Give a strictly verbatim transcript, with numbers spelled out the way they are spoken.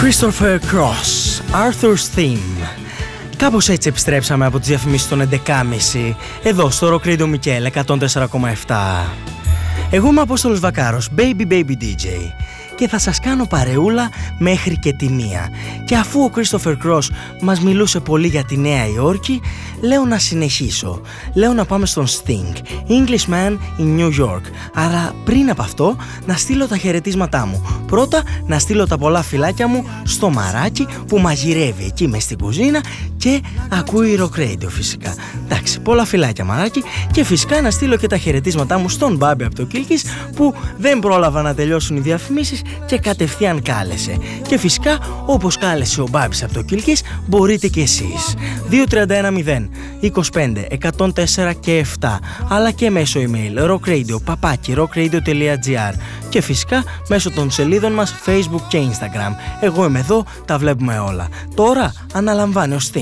Christopher Cross, Arthur's Theme. Κάπως έτσι επιστρέψαμε από τις διαφημίσεις των έντεκα και μισή εδώ στο Rock Radio Mikkel εκατόν τέσσερα κόμμα επτά. Εγώ είμαι ο Απόστολος Βακάρος, Baby Baby ντι τζέι, και θα σας κάνω παρεούλα μέχρι και τη μία. Και αφού ο Christopher Cross μας μιλούσε πολύ για τη Νέα Υόρκη, λέω να συνεχίσω. Λέω να πάμε στον Sting, Englishman in New York. Αλλά πριν από αυτό να στείλω τα χαιρετίσματά μου. Πρώτα να στείλω τα πολλά φιλάκια μου στο Μαράκι που μαγειρεύει εκεί μες στην κουζίνα και ακούει Rock Radio φυσικά. Εντάξει, πολλά φιλάκια Μαράκι. Και φυσικά να στείλω και τα χαιρετίσματά μου στον Μπάμπη από το Κίλκις που δεν πρόλαβα να τελειώσουν οι διαφημίσεις και κατευθείαν κάλεσε. Και φυσικά όπως κάλεσε ο Μπάμπης από το Κίλκις μπορείτε και εσείς. δύο τρία ένα μηδέν είκοσι πέντε εκατόν τέσσερα και επτά, αλλά και μέσω email rockradio παπάκι rockradio τελεία gr και φυσικά μέσω των σελίδων μας Facebook και Instagram. Εγώ είμαι εδώ, τα βλέπουμε όλα. Τώρα αναλαμβάνει ο Sting.